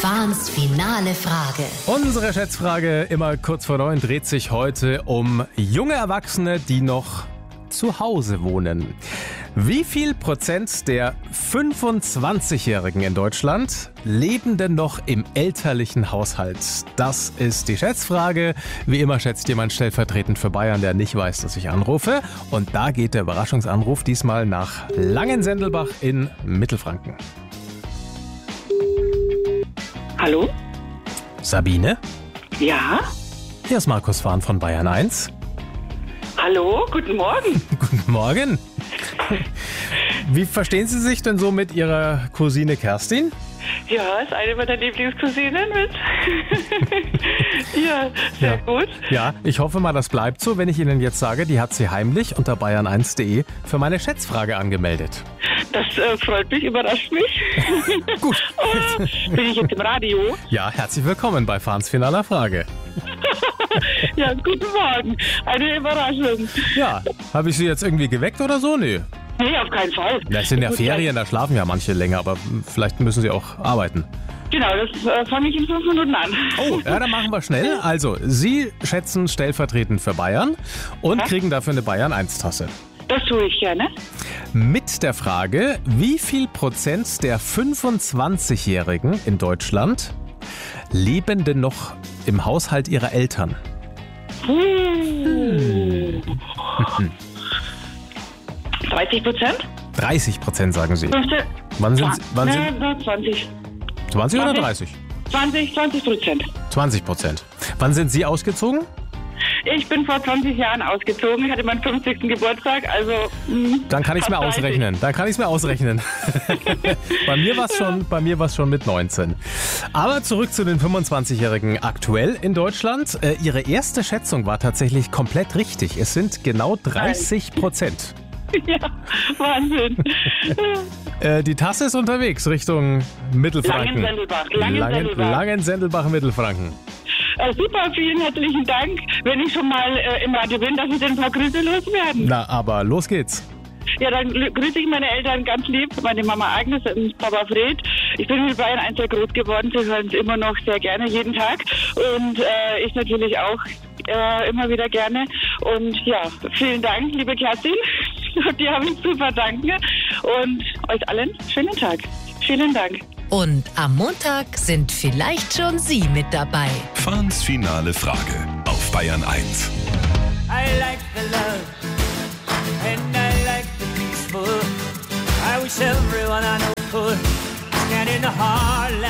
Fahns finale Frage. Unsere Schätzfrage, immer kurz vor 9, dreht sich heute um junge Erwachsene, die noch zu Hause wohnen. Wie viel Prozent der 25-Jährigen in Deutschland leben denn noch im elterlichen Haushalt? Das ist die Schätzfrage. Wie immer schätzt jemand stellvertretend für Bayern, der nicht weiß, dass ich anrufe. Und da geht der Überraschungsanruf diesmal nach Langensendelbach in Mittelfranken. Hallo? Sabine? Ja? Hier ist Markus Fahn von Bayern 1. Hallo? Guten Morgen. Guten Morgen. Wie verstehen Sie sich denn so mit Ihrer Cousine Kerstin? Ja, ist eine meiner Lieblingscousinen mit. Ja, sehr gut. Ja, ich hoffe mal, das bleibt so, wenn ich Ihnen jetzt sage, die hat sie heimlich unter bayern1.de für meine Schätzfrage angemeldet. Das freut mich, überrascht mich. Gut. Bin ich jetzt im Radio? Ja, herzlich willkommen bei Fahns finaler Frage. Ja, guten Morgen. Eine Überraschung. Ja, habe ich Sie jetzt irgendwie geweckt oder so? Nee. Nee, auf keinen Fall. Das sind ja Ferien, da schlafen ja manche länger, aber vielleicht müssen Sie auch arbeiten. Genau, das fange ich in 5 Minuten an. Oh, ja, dann machen wir schnell. Also, Sie schätzen stellvertretend für Bayern und kriegen dafür eine Bayern 1-Tasse. Das tue ich gerne. Mit der Frage, wie viel Prozent der 25-Jährigen in Deutschland leben denn noch im Haushalt ihrer Eltern? 30%? 30% sagen Sie. 15? Wann sind 20. 20 oder 30? 20%. 20%. Wann sind Sie ausgezogen? Ich bin vor 20 Jahren ausgezogen. Ich hatte meinen 50. Geburtstag, also... Dann kann ich es mir ausrechnen. Bei mir war es schon mit 19. Aber zurück zu den 25-Jährigen aktuell in Deutschland. Ihre erste Schätzung war tatsächlich komplett richtig. Es sind genau 30%. Ja, Wahnsinn. Die Tasse ist unterwegs Richtung Mittelfranken. Langensendelbach, Mittelfranken. Super, vielen herzlichen Dank. Wenn ich schon mal im Radio bin, dass ich ein paar Grüße loswerden. Na, aber los geht's. Ja, dann grüße ich meine Eltern ganz lieb, meine Mama Agnes und Papa Fred. Ich bin mit Bayern 1 sehr groß geworden, sie hören es immer noch sehr gerne, jeden Tag. Und ich natürlich auch immer wieder gerne. Und ja, vielen Dank, liebe Kerstin. Die haben mich zu verdanken. Und euch allen schönen Tag. Vielen Dank. Und am Montag sind vielleicht schon Sie mit dabei. Fahns finale Frage auf Bayern 1. I like the love and I like the peaceful. I wish everyone I know could stand in the heart.